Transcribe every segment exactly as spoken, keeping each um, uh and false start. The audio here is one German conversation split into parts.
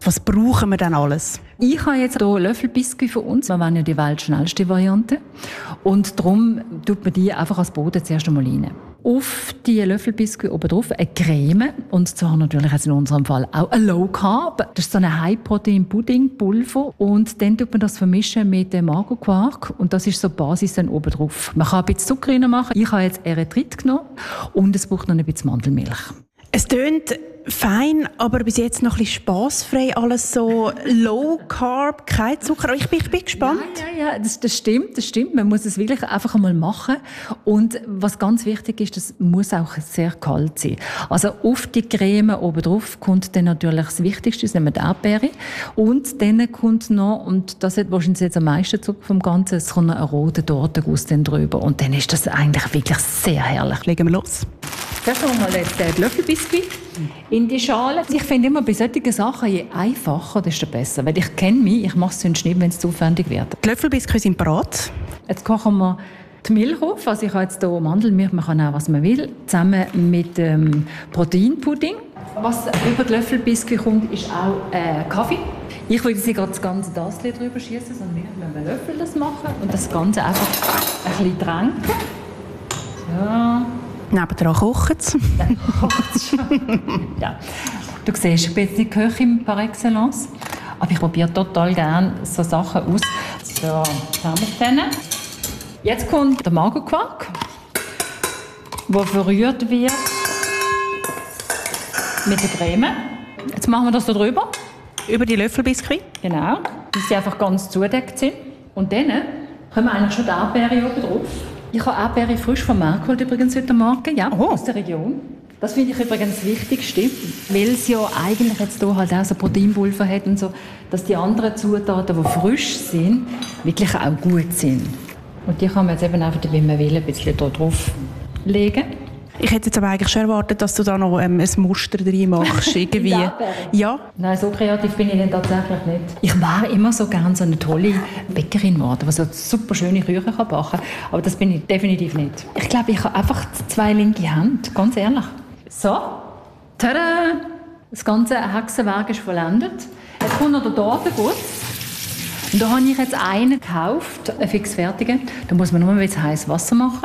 Was brauchen wir denn alles? Ich habe jetzt hier Löffelbiskuit für uns. Wir wollen ja die weltschnellste Variante. Und darum tut man die einfach als Boden zuerst einmal rein. Auf die Löffelbiskuit oben drauf eine Creme. Und zwar natürlich jetzt in unserem Fall auch ein Low Carb. Das ist so ein High-Protein-Pudding-Pulver. Und dann tut man das vermischen mit dem Magerquark. Und das ist so die Basis dann oben drauf. Man kann ein bisschen Zucker reinmachen. Ich habe jetzt Erythrit genommen. Und es braucht noch ein bisschen Mandelmilch. Es tönt fein, aber bis jetzt noch ein bisschen spassfrei. Alles so low carb, kein Zucker. Ich bin, ich bin gespannt. Ja, ja, ja das, das stimmt, das stimmt. Man muss es wirklich einfach einmal machen. Und was ganz wichtig ist, das muss auch sehr kalt sein. Also auf die Creme oben drauf kommt dann natürlich das Wichtigste, das nehmen wir die Erdbeere. Und dann kommt noch, und das hat wahrscheinlich jetzt am meisten Zucker vom Ganzen, es kommt noch ein roter Tortenguss dann drüber. Und dann ist das eigentlich wirklich sehr herrlich. Legen wir los. Zuerst machen wir jetzt den Löffelbiskuit in die Schale. Ich finde immer, bei solchen Sachen, je einfacher, desto besser. Weil ich kenne mich, ich mache es sonst nicht, wenn es zu aufwendig wird. Die Löffelbiskuit sind bereit. Jetzt kochen wir die Milch auf. Also ich habe jetzt hier Mandelmilch, man kann auch, was man will, zusammen mit ähm, Proteinpudding. Was über die Löffelbiskuit kommt, ist auch äh, Kaffee. Ich würde sie gerade das ganze Tassel drüber schießen, sondern wir müssen einen Löffel das machen und das Ganze einfach ein bisschen tränken. So. Nebendran kocht es. Dann kocht es schon. Ja. Du siehst, ich bin jetzt nicht Köchin par excellence, aber ich probiere total gerne so Sachen aus. So, zusammenstellen. Jetzt kommt der Magerquark, der verrührt wird mit der Creme. Jetzt machen wir das so drüber. Über die Löffelbiskuit? Genau, dass sie einfach ganz zudeckt sind. Und dann können wir eigentlich schon die Erdbeere oben drauf. Ich habe Erdbeere frisch vom Markt geholt, übrigens heute Morgen, ja, oh. aus der Region. Das finde ich übrigens das Wichtigste, weil es ja eigentlich jetzt hier halt auch so Proteinpulver hat und so, dass die anderen Zutaten, die frisch sind, wirklich auch gut sind. Und die kann man jetzt eben einfach, wie man will, ein bisschen hier drauf legen. Ich hätte jetzt aber eigentlich schon erwartet, dass du da noch ähm, ein Muster drin machst. Irgendwie. Ja? Nein, so kreativ bin ich dann tatsächlich nicht. Ich wäre immer so gerne so eine tolle Bäckerin geworden, die so super schöne Küchen backen kann. Aber das bin ich definitiv nicht. Ich glaube, ich habe einfach zwei linke Hände, ganz ehrlich. So, tada! Das ganze Hexenwerk ist vollendet. Jetzt kommt noch der Tortenguss. Und da habe ich jetzt einen gekauft, einen fixfertigen. Da muss man nur ein bisschen heißes Wasser machen.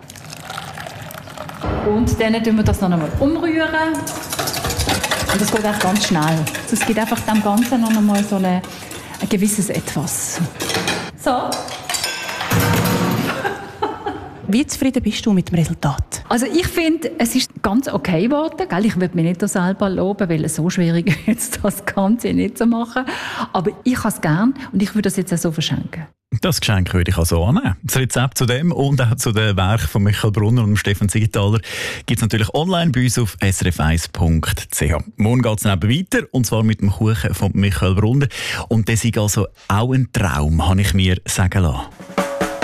Und dann tun wir das noch einmal umrühren. Und das geht auch ganz schnell. Es gibt einfach dem Ganzen noch einmal so eine, ein gewisses Etwas. So. Wie zufrieden bist du mit dem Resultat? Also ich finde, es ist ganz okay geworden. Ich würde mich nicht da selber loben, weil es so schwierig ist, das Ganze nicht zu machen. Aber ich habe es gern und ich würde das jetzt auch so verschenken. Das Geschenk würde ich also annehmen. Das Rezept zu dem und auch zu den Werken von Michael Brunner und Stefan Siegenthaler gibt es natürlich online bei uns auf s r f eins punkt c h. Morgen geht es neben weiter, und zwar mit dem Kuchen von Michael Brunner. Und das ist also auch ein Traum, habe ich mir sagen lassen.